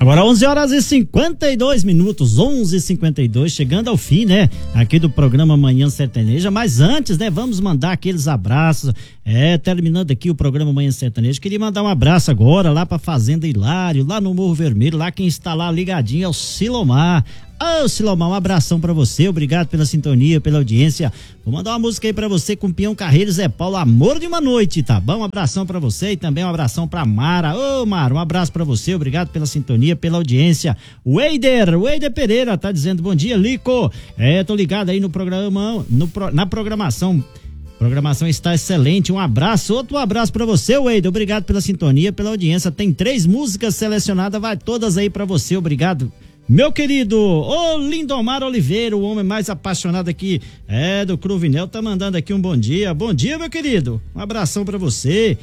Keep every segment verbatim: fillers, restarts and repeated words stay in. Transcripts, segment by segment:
Agora onze horas e cinquenta e dois minutos, onze e cinquenta e dois, chegando ao fim, né, aqui do programa Manhã Sertaneja, mas antes, né, vamos mandar aqueles abraços, é, terminando aqui o programa Manhã Sertaneja, queria mandar um abraço agora lá pra Fazenda Hilário, lá no Morro Vermelho, lá quem está lá ligadinho é o Silomar. Ô, Silomar, um abração pra você, obrigado pela sintonia, pela audiência. Vou mandar uma música aí pra você com Peão Carreiro, Zé Paulo, Amor de uma Noite, tá bom? Um abração pra você e também um abração pra Mara. Ô, Mara, um abraço pra você, obrigado pela sintonia, pela audiência. O Eider, o Eider Pereira tá dizendo bom dia, Lico. É, tô ligado aí no programa, no, na programação. Programação está excelente, um abraço, outro abraço pra você, Weider, obrigado pela sintonia, pela audiência. Tem três músicas selecionadas, vai todas aí pra você, obrigado. Meu querido, ô Lindomar Oliveira, o homem mais apaixonado aqui, é, do Cruvinel, tá mandando aqui um bom dia. Bom dia, meu querido, um abração pra você.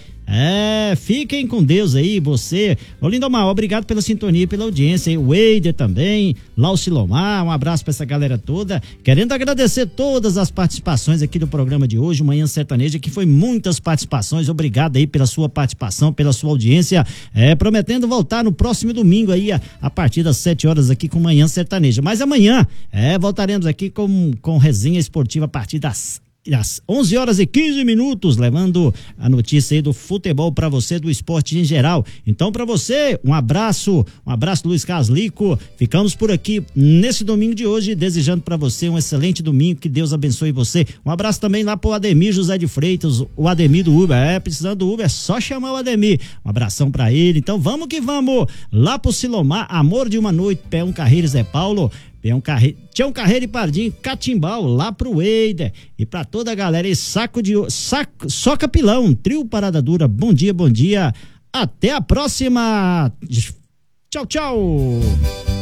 É, fiquem com Deus aí, você. Ô Lindomar, obrigado pela sintonia e pela audiência. O Weider também, lá o Silomar, um abraço pra essa galera toda. Querendo agradecer todas as participações aqui do programa de hoje, Manhã Sertaneja, que foi muitas participações. Obrigado aí pela sua participação, pela sua audiência. É, prometendo voltar no próximo domingo aí, a, a partir das sete horas aqui com Manhã Sertaneja. Mas amanhã, é, voltaremos aqui com, com resenha esportiva a partir das às onze horas e quinze minutos, levando a notícia aí do futebol para você, do esporte em geral. Então, para você, um abraço, um abraço, Luiz Caslico. Ficamos por aqui nesse domingo de hoje, desejando para você um excelente domingo, que Deus abençoe você. Um abraço também lá pro Ademir José de Freitas, o Ademir do Uber. É, precisando do Uber, é só chamar o Ademir. Um abração para ele. Então, vamos que vamos lá pro Silomar, Amor de uma Noite, Peão Carreiro, Zé Paulo. Peão Carreiro, Tião Carreiro e Pardinho, Catimbau, lá pro Weider e pra toda a galera, e saco de saco, só capilão, trio Parada Dura, bom dia, bom dia, até a próxima, tchau, tchau.